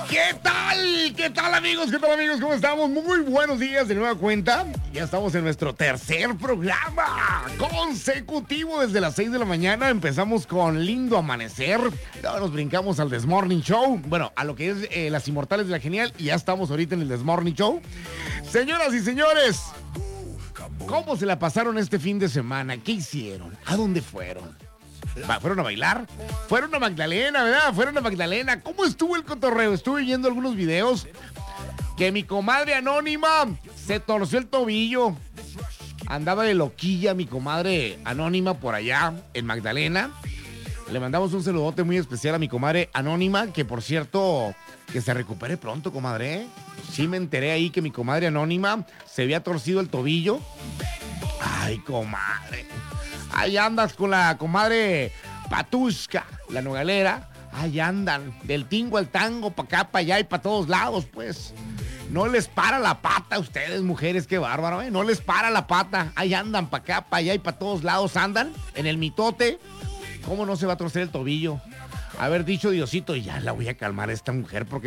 ¿Qué tal? ¿Qué tal, amigos? ¿Qué tal, amigos? ¿Cómo estamos? Muy buenos días de nueva cuenta. Ya estamos en nuestro tercer programa consecutivo desde las 6 de la mañana. Empezamos con Lindo Amanecer. Luego nos brincamos al This Morning Show. Bueno, a lo que es Las Inmortales de la Genial. Y ya estamos ahorita en el This Morning Show. Señoras y señores, ¿cómo se la pasaron este fin de semana? ¿Qué hicieron? ¿A dónde fueron? ¿Fueron a bailar? Fueron a Magdalena, ¿verdad? Fueron a Magdalena. ¿Cómo estuvo el cotorreo? Estuve viendo algunos videos que mi comadre Anónima se torció el tobillo. Andaba de loquilla mi comadre Anónima por allá en Magdalena. Le mandamos un saludote muy especial a mi comadre Anónima, que por cierto, que se recupere pronto, comadre. Sí me enteré ahí que mi comadre Anónima se había torcido el tobillo. Ay, comadre. Ahí andas con la comadre Patushka, la nogalera. Ahí andan, del tingo al tango, para acá, para allá y para todos lados, pues. No les para la pata a ustedes, mujeres, qué bárbaro, ¿eh? No les para la pata. Ahí andan, para acá, para allá y para todos lados andan, en el mitote. ¿Cómo no se va a torcer el tobillo? Haber dicho Diosito, ya la voy a calmar a esta mujer porque